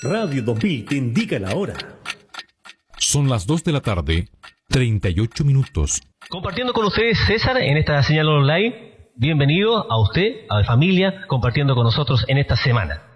Radio 2000 te indica la hora. Son las 2 de la tarde, 38 minutos. Compartiendo con ustedes, César, en esta señal online. Bienvenido a usted, a la familia, compartiendo con nosotros en esta semana.